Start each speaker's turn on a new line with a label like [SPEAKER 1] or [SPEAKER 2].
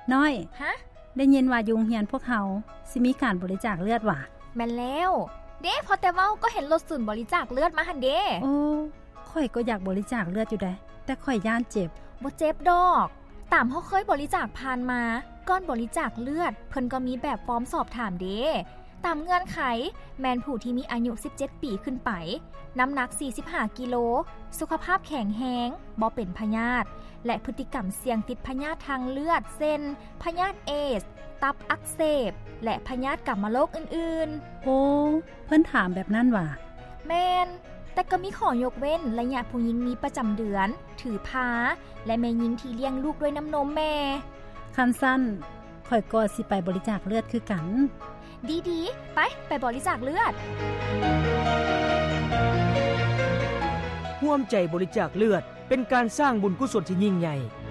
[SPEAKER 1] น้อย
[SPEAKER 2] ฮะ
[SPEAKER 1] ได้ยินว่ายุงเฮียนพวกเฮาสิมีการบริจาคเลือดว่ะ
[SPEAKER 2] แม่นแล้วเด้พอแต่เว้าก็เห็นรถศูนย์บริจาคเลือดมาหั่นเด้
[SPEAKER 1] โอ้ข่อยก็อยากบริจาคเลือดอยู่ได้แต่ข่อยย่านเจ็บ
[SPEAKER 2] บ่เจ็บดอกตามเฮาเคยบริจาคผ่านมาก่อนบริจาคเลือดเพิ่นก็มีแบบฟอร์มสอบถามเด้ตามเงื่อนไขแมนผู้ที่มีอายุ17ปีขึ้นไปน้ำหนัก45กิโลสุขภาพแข็งแรงบ่เป็นพยาธิและพฤติกรรมเสี่ยงติดพยาธิทางเลือดเช่นพยาธิเอดส์ตับอักเสบและพยาธิกำมะโรคอื่นๆ
[SPEAKER 1] โอ้เพิ่นถามแบบนั้นว่ะ
[SPEAKER 2] แม่นแต่ก็มีข้อยกเว้นระยะผู้หญิงมีประจำเดือนถือผ้าและแม่หญิงที่เลี้ยงลูกด้วยน้ำนมแม่
[SPEAKER 1] คันสั้นข่อยก็สิไปบริจาคเลือดคือกัน
[SPEAKER 2] ดีๆไปบริจาคเลือด
[SPEAKER 3] ร่วมใจบริจาคเลือดเป็นการสร้างบุญกุศลที่ยิ่งใหญ่